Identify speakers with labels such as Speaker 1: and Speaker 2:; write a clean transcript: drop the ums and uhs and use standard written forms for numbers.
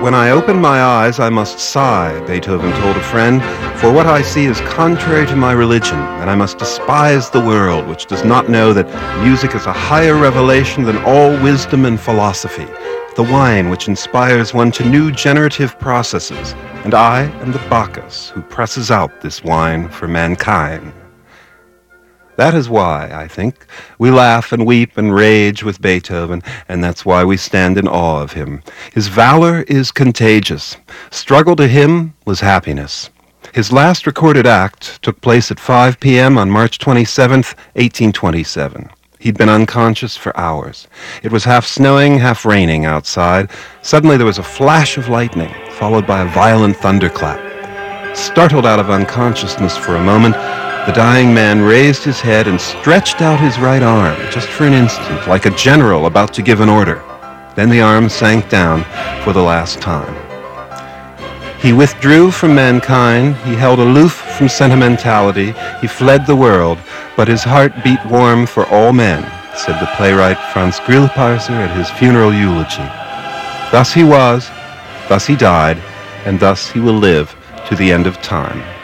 Speaker 1: When I open my eyes, I must sigh, Beethoven told a friend, for what I see is contrary to my religion, and I must despise the world, which does not know that music is a higher revelation than all wisdom and philosophy, the wine which inspires one to new generative processes, and I am the Bacchus who presses out this wine for mankind. That is why, I think, we laugh and weep and rage with Beethoven, and that's why we stand in awe of him. His valor is contagious. Struggle to him was happiness. His last recorded act took place at 5 p.m. on March 27, 1827. He'd been unconscious for hours. It was half snowing, half raining outside. Suddenly there was a flash of lightning, followed by a violent thunderclap. Startled out of unconsciousness for a moment, the dying man raised his head and stretched out his right arm, just for an instant, like a general about to give an order. Then the arm sank down for the last time. He withdrew from mankind, he held aloof from sentimentality, he fled the world, but his heart beat warm for all men, said the playwright Franz Grillparzer at his funeral eulogy. Thus he was, thus he died, and thus he will live to the end of time.